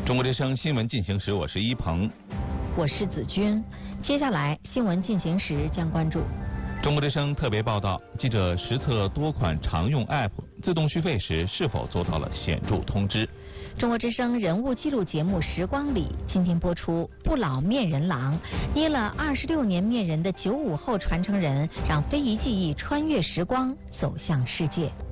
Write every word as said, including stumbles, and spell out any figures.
中国之声新闻进行时，我是一鹏， 我是子君。接下来新闻进行时将关注。 中国之声特别报道，记者实测多款常用 App 自动续费时是否做到了显著通知。 中国之声人物记录节目《时光里》今天播出，不老面人郎捏了二十六年面人的九五后传承人，让非遗技艺穿越时光，走向世界。